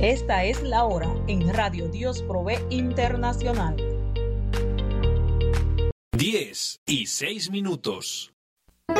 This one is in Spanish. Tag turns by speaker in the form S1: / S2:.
S1: Esta es la hora en Radio Dios Provee Internacional.
S2: 10:06.